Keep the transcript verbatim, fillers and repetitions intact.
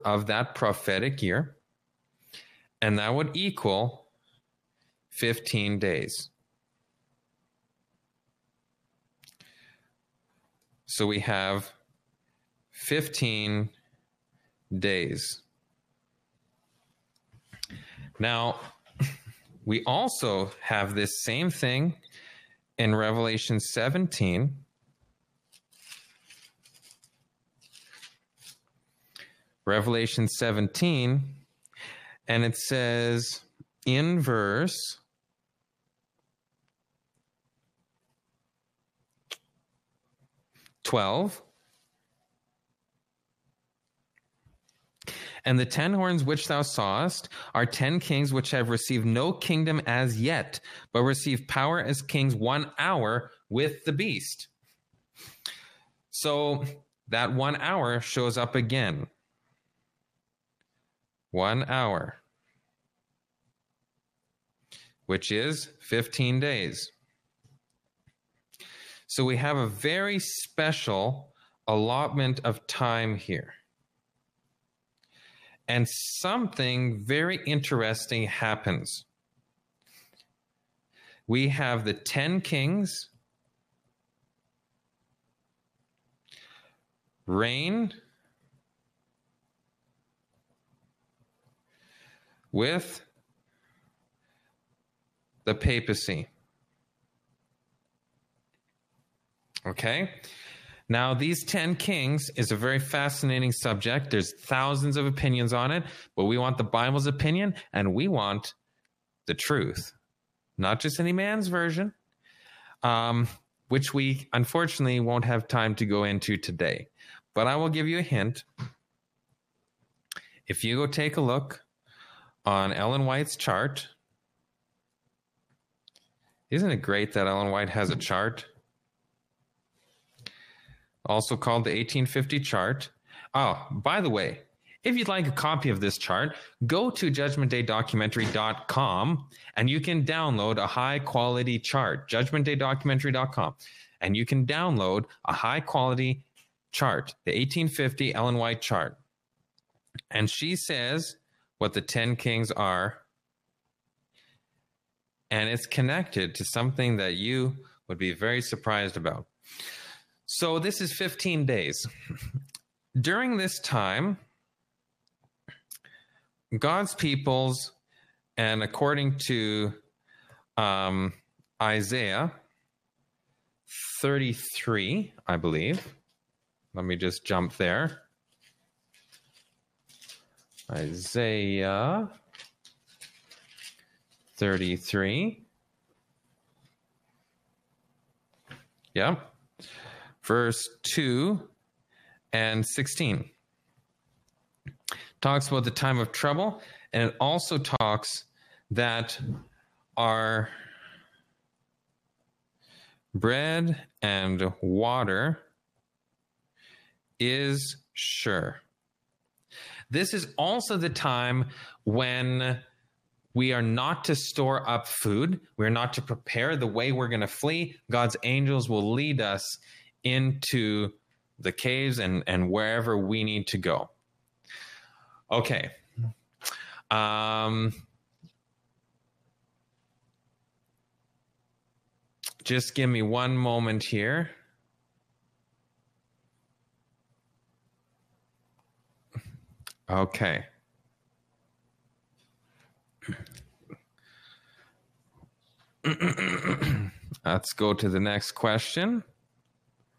of that prophetic year, and that would equal fifteen days. So we have fifteen days. Now, we also have this same thing in Revelation seventeen. Revelation seventeen, and it says in verse twelve, and the ten horns which thou sawest are ten kings which have received no kingdom as yet, but receive power as kings one hour with the beast. So that one hour shows up again. One hour, which is fifteen days. So we have a very special allotment of time here. And something very interesting happens. We have the ten kings reign with the papacy. Okay? Now, these ten kings is a very fascinating subject. There's thousands of opinions on it, but we want the Bible's opinion, and we want the truth, not just any man's version, um, which we unfortunately won't have time to go into today. But I will give you a hint. If you go take a look on Ellen White's chart. Isn't it great that Ellen White has a chart? Also called the eighteen fifty chart. Oh, by the way, if you'd like a copy of this chart, go to judgment day documentary dot com and you can download a high-quality chart, judgment day documentary dot com, and you can download a high-quality chart, the eighteen fifty Ellen White chart. And she says what the ten kings are, and it's connected to something that you would be very surprised about. So this is fifteen days. During this time, God's peoples, and according to um, Isaiah thirty-three, I believe. Let me just jump there. Isaiah thirty-three. Yeah. Verse two and sixteen. Talks about the time of trouble, and it also talks that our bread and water is sure. This is also the time when we are not to store up food. We're not to prepare the way we're going to flee. God's angels will lead us into the caves and, and wherever we need to go. Okay. Um, just give me one moment here. Okay. Let's go to the next question.